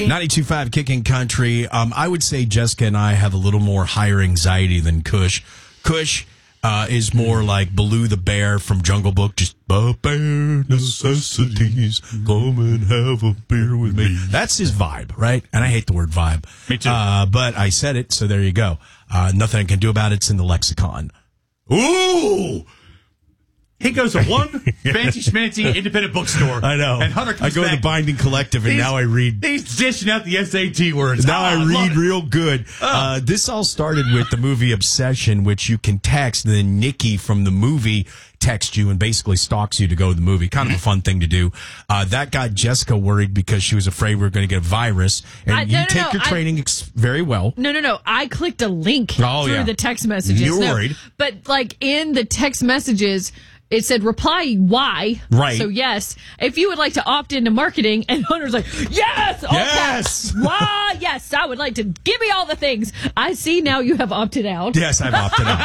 92.5 Kicking Country. I would say Jessica and I have a little more higher anxiety than Kush. Kush is more like Baloo the bear from Jungle Book, just bare necessities. Come and have a beer with me. That's his vibe, right? And I hate the word vibe. Me too. But I said it, so there you go. Nothing I can do about it. It's in the lexicon. Ooh! He goes to one fancy schmancy independent bookstore. I know. And Hunter comes I go to back. the Binding Collective, and now I read. He's dishing out the SAT words. Now I read real good. This all started with the movie Obsession, which you can text, and then Nikki from the movie texts you and basically stalks you to go to the movie. Kind of a fun thing to do. That got Jessica worried because she was afraid we were going to get a virus. And you take your training very well. No. I clicked a link through the text messages. You're worried. But like in the text messages, it said reply Y. Right. So yes, if you would like to opt into marketing, and Hunter's like, yes, all Yes! caps. Why? Yes, I would like to. Give me all the things. I see now you have opted out. Yes, I've opted out.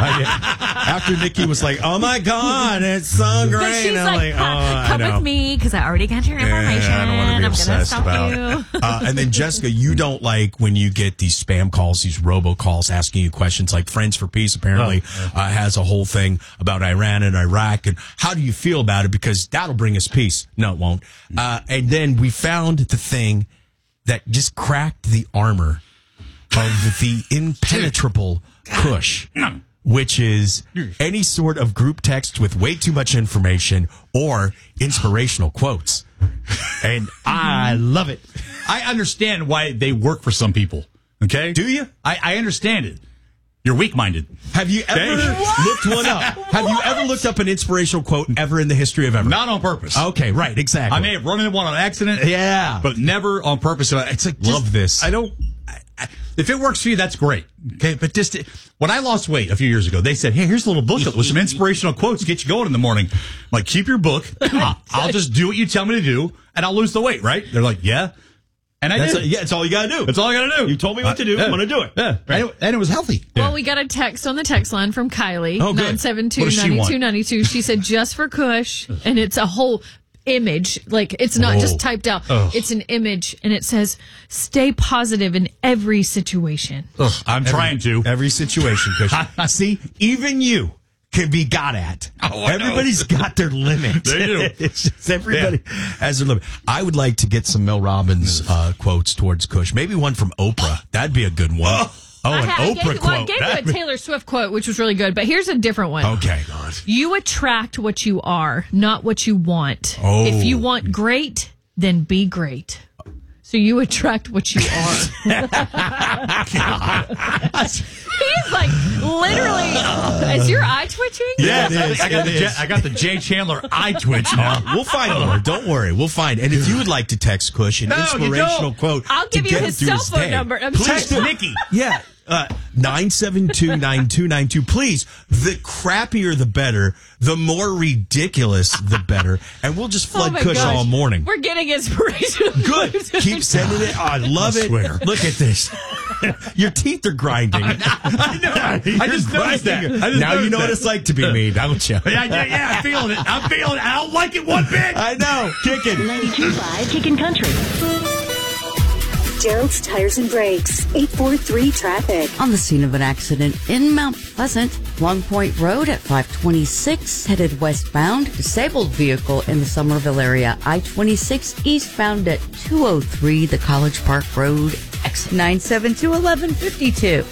After Nikki was like, "Oh my God, it's so great," But she's and I'm like, "Oh, come I know." with me because I already got your information. I don't want to be I'm obsessed gonna about stalk it. you. And then Jessica, you don't like when you get these spam calls, these robocalls asking you questions. Like Friends for Peace apparently has a whole thing about Iran and Iraq, and how do you feel about it? Because that'll bring us peace. No, it won't. And then we found the thing that just cracked the armor of the impenetrable Kush, which is any sort of group text with way too much information or inspirational quotes. And I love it. I understand why they work for some people. Okay? Do you? I understand it. You're weak-minded. Have you ever looked one up? Have you ever looked up an inspirational quote ever in the history of ever? Not on purpose. Okay, right, exactly. I may have run into one on accident. Yeah. But never on purpose. It's like, Love this. I don't. If it works for you, that's great. Okay, but just when I lost weight a few years ago, they said, "Hey, here's a little booklet with some inspirational quotes to get you going in the morning." I'm like, keep your book. I'll just do what you tell me to do, and I'll lose the weight. Right? They're like, "Yeah," and I did. It's all you gotta do. That's all I gotta do. You told me what to do. I'm gonna do it. Yeah, and it was healthy. Well, we got a text on the text line from Kylie, Oh, good. 972-9292. She said, just for Kush, and it's a whole image. Like, it's not just typed out. It's an image, and it says, stay positive in every situation. I'm trying to. Every situation. See, even you can be got at. Everybody's got their limit. They do. It's just everybody has their limit. I would like to get some Mel Robbins quotes towards Kush. Maybe one from Oprah. That'd be a good one. An Oprah quote. I gave you a Taylor Swift quote, which was really good, but here's a different one. Okay. You attract what you are, not what you want. Oh. If you want great, then be great. So you attract what you are. He's like, literally, is your eye twitching? Yeah, it is. I got the Jay Chandler eye twitch now. We'll find more. Don't worry. We'll find. And if you would like to text Kush an inspirational quote, I'll give to you get his him through cell phone day, number. I'm Please sorry. Nikki. Yeah. 972-9292. Please, the crappier the better, the more ridiculous the better, and we'll just flood my Kush gosh. all morning. We're getting inspiration. Good. Keep sending it. I love it. swear. Look at this. Your teeth are grinding. I know. I just noticed that. Now you know what it's like to be me, don't you? Yeah, I'm feeling it. I don't like it one bit. I know. Kicking. 92.5 Kicking Country. Gerald's Tires and Brakes, 843 traffic. On the scene of an accident in Mount Pleasant, Long Point Road at 526, headed westbound. Disabled vehicle in the Somerville area. I-26 eastbound at 203, the College Park Road, exit 972-1152.